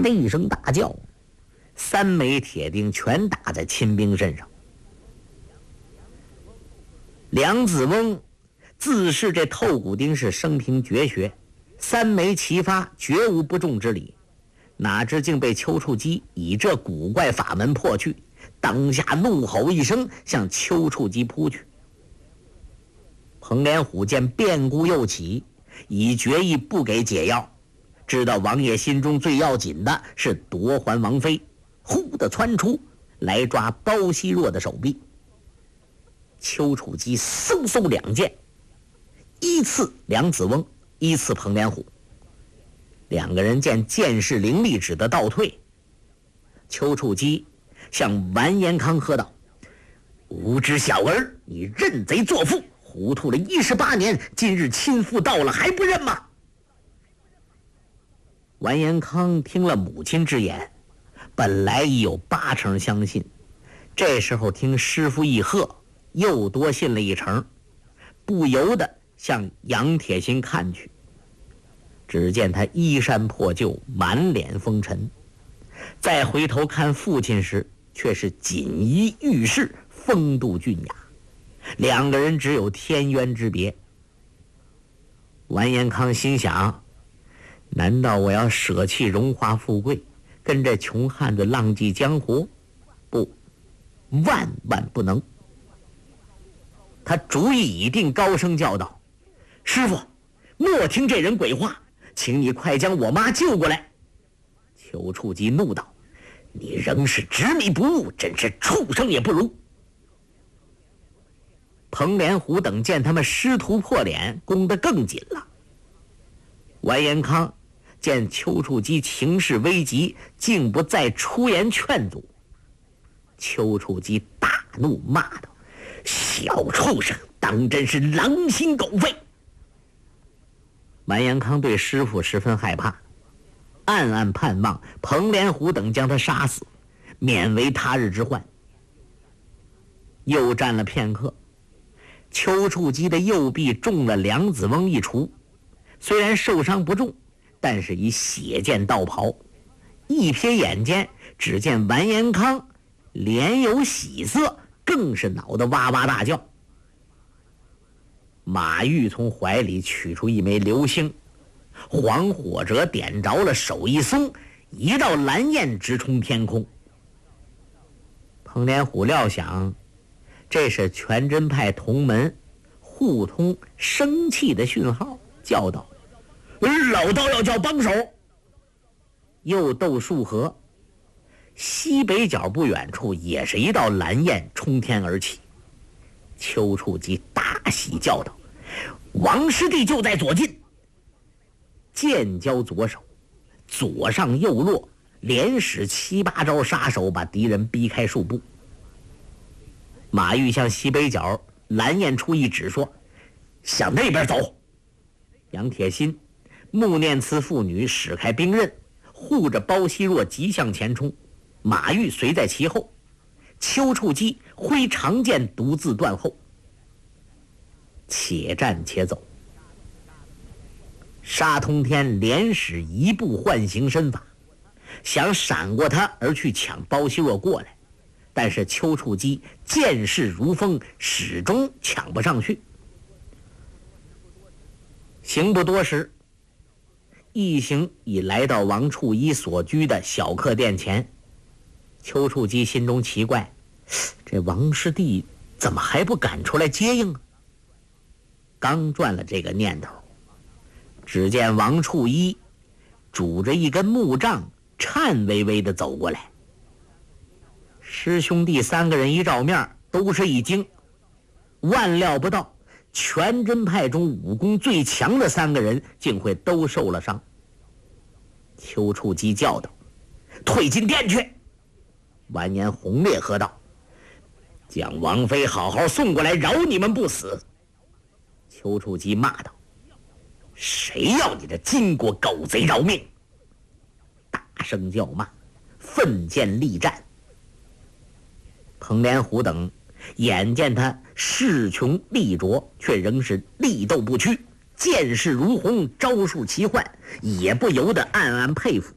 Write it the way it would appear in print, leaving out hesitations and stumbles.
的一声大叫，3枚铁钉全打在秦兵身上。梁子翁自是这透骨钉是生平绝学，3枚齐发，绝无不中之理。哪知竟被丘处机以这古怪法门破去，当下怒吼一声，向丘处机扑去。彭连虎见变故又起，已决意不给解药，知道王爷心中最要紧的是夺还王妃，忽地窜出来抓包惜弱的手臂。丘处机嗖嗖2剑，依次梁子翁，依次彭连虎。2个人见剑势凌厉，只得倒退。丘处机向完颜康喝道：“无知小儿，你认贼作父，糊涂了18年，今日亲父到了还不认吗？”完颜康听了母亲之言，本来已有8成相信，这时候听师父一喝，又多信了1成，不由得向杨铁心看去。只见他衣衫破旧，满脸风尘，再回头看父亲时，却是锦衣玉饰，风度俊雅。2个人只有天渊之别。完颜康心想，难道我要舍弃荣华富贵，跟这穷汉子浪迹江湖？不，万万不能。他主意已定，高声叫道：“师父，莫听这人鬼话，请你快将我妈救过来。”丘处机怒道：“你仍是执迷不悟，真是畜生也不如。”彭连虎等见他们师徒破脸，攻得更紧了。完颜康见丘处机情势危急，竟不再出言劝阻。丘处机大怒，骂道：“小畜生，当真是狼心狗肺！”完颜康对师父十分害怕，暗暗盼望彭连虎等将他杀死，免为他日之患。又战了片刻，丘处机的右臂中了梁子翁一锄，虽然受伤不重，但是已血溅道袍。一瞥眼间，只见完颜康脸有喜色，更是恼得哇哇大叫。马玉从怀里取出1枚流星，黄火折点着了，手一松，一道蓝焰直冲天空。彭连虎料想这是全真派同门互通生气的讯号，叫道：“老道要叫帮手！”又斗数合，西北角不远处也是一道蓝焰冲天而起。丘处机大喜，叫道：“王师弟就在左近！”剑交左手，左上右落，连使7、8招杀手，把敌人逼开数步。马玉向西北角蓝焰处一指，说：“向那边走。”杨铁心、穆念慈父女使开兵刃，护着包惜弱急向前冲，马玉随在其后。丘处机挥长剑独自断后。且战且走。沙通天连使1步唤形身法，想闪过他而去抢包惜弱过来，但是丘处机剑势如风，始终抢不上去。行不多时，一行已来到王处一所居的小客店前。丘处机心中奇怪，这王师弟怎么还不赶出来接应啊？刚转了这个念头，只见王处一拄着一根木杖，颤巍巍地走过来。师兄弟3个人一照面，都是一惊，万料不到全真派中武功最强的3个人竟会都受了伤。丘处机叫道：“退进殿去！”完颜洪烈喝道：“将王妃好好送过来，饶你们不死！”丘处机骂道：“谁要你这金国狗贼饶命！”大声叫骂，奋剑力战。彭连虎等眼见他势穷力拙，却仍是力斗不屈，剑势如虹，招数奇幻，也不由得暗暗佩服。